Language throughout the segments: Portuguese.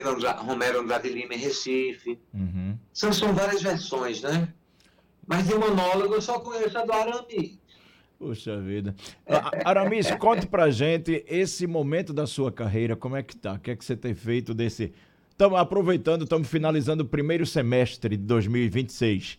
Romero Andrade Lima em Recife. Uhum. São várias versões, né? Mas de monólogo eu só conheço a do Aramis. Puxa vida. Aramis, conte pra gente esse momento da sua carreira, como é que tá? O que é que você tem feito desse... Estamos aproveitando, estamos finalizando o primeiro semestre de 2026.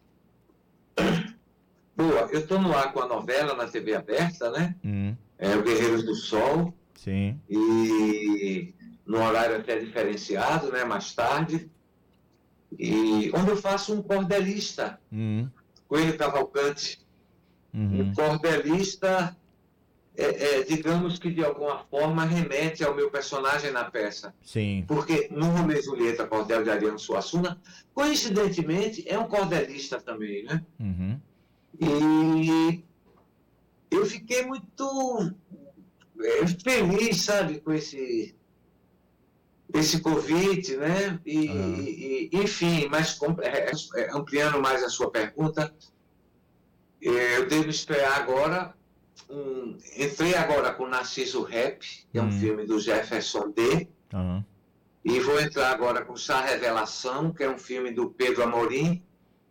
Boa, eu estou no ar com a novela na TV aberta, né? É o Guerreiros do Sol. Sim. E no horário até diferenciado, né? Mais tarde. E onde eu faço um cordelista, Coelho Cavalcante. Um cordelista, digamos que de alguma forma remete ao meu personagem na peça. Sim. Porque no Romeu e Julieta, Cordel de Ariano Suassuna, coincidentemente, é um cordelista também, né? Uhum. E eu fiquei muito feliz, sabe, com esse convite, né? Enfim, mas ampliando mais a sua pergunta, eu devo esperar agora. Entrei agora com Narciso Rap, que é um filme do Jefferson D. E vou entrar agora com Chá Revelação, que é um filme do Pedro Amorim.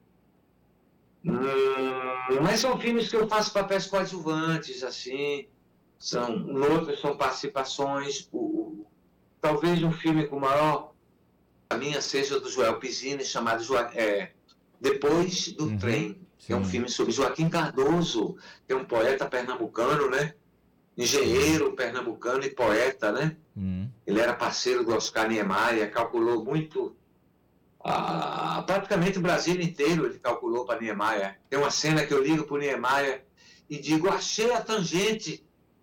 Mas são filmes que eu faço papéis coadjuvantes, assim. Outros são participações. Talvez um filme com maior a minha seja do Joel Pizzini, chamado Depois do Trem. Que é um filme sobre Joaquim Cardoso, que é um poeta pernambucano, né? Engenheiro pernambucano e poeta, né? Ele era parceiro do Oscar Niemeyer, calculou muito, praticamente o Brasil inteiro ele calculou para Niemeyer. Tem uma cena que eu ligo para o Niemeyer e digo, achei a tangente.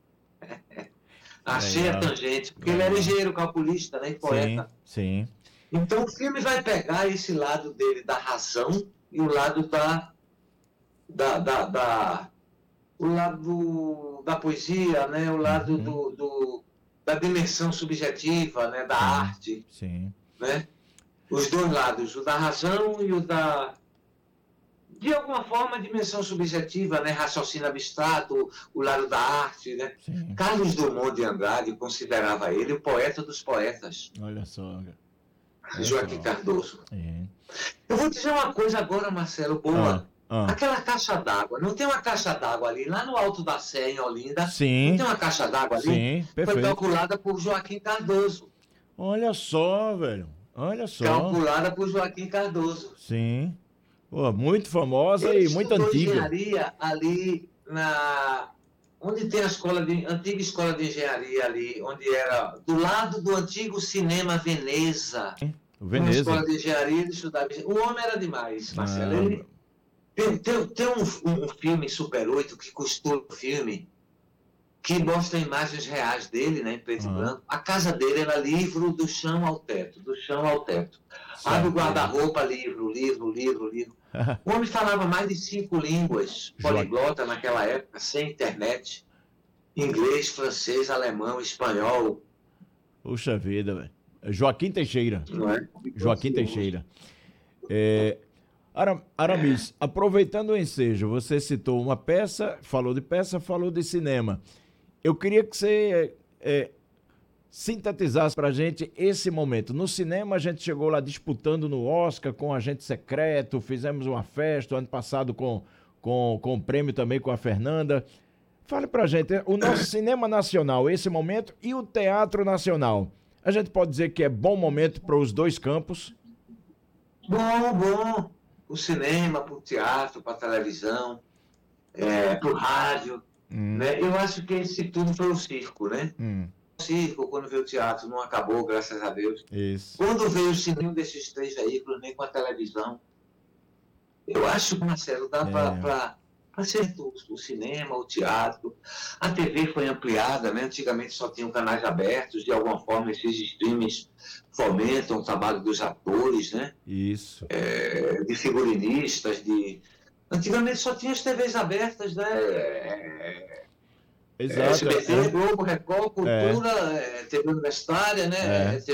Achei a tangente, porque ele era engenheiro calculista, né? E poeta. Sim. Então o filme vai pegar esse lado dele da razão e o lado o lado da poesia, né? O lado da dimensão subjetiva, né? Da arte. Sim. Né? Os dois lados, o da razão e o da... De alguma forma, a dimensão subjetiva, né? Raciocínio abstrato, o lado da arte, né? Sim. Carlos Drummond de Andrade considerava ele o poeta dos poetas. Olha só. Joaquim Cardoso. É. Eu vou dizer uma coisa agora, Marcelo, boa. Aquela caixa d'água, não tem uma caixa d'água ali, lá no Alto da Sé, em Olinda? Sim. Não tem uma caixa d'água ali? Sim, perfeito. Foi calculada por Joaquim Cardoso. Olha só, velho. Olha só. Calculada por Joaquim Cardoso. Sim. Pô, muito famosa e muito antiga. Engenharia ali onde tem a antiga escola de engenharia ali, onde era do lado do antigo cinema Veneza. Veneza. Uma escola de engenharia, ele estudava. O homem era demais, Marcelo. Tem um filme Super 8 que custou o filme, que mostra imagens reais dele, né, em preto e branco. A casa dele era livro do chão ao teto, do chão ao teto. Abre o guarda-roupa, livro. O homem falava mais de 5 línguas, poliglota naquela época, sem internet. Inglês, francês, alemão, espanhol. Puxa vida, velho. Joaquim Teixeira. Não é? Joaquim Teixeira. Aramis, aproveitando o ensejo, você citou uma peça, falou de cinema. Eu queria que você sintetizasse pra gente esse momento. No cinema, a gente chegou lá disputando no Oscar com Agente Secreto, fizemos uma festa ano passado com o prêmio também com a Fernanda. Fale pra gente, o nosso cinema nacional, esse momento, e o teatro nacional. A gente pode dizer que é bom momento para os dois campos? Bom. O cinema, para o teatro, para a televisão, para o rádio. Né? Eu acho que esse tudo foi o circo, né? O circo, quando veio o teatro, não acabou, graças a Deus. Isso. Quando veio o cinema desses 3 veículos, nem com a televisão. Eu acho, Marcelo, dá para ser o cinema, o teatro. A TV foi ampliada, né? Antigamente só tinham canais abertos, de alguma forma esses streams fomentam o trabalho dos atores, né? Isso. De figurinistas, Antigamente só tinha as TVs abertas, né? Exato. SBT, Globo, Record, Cultura, TV Universitária, né?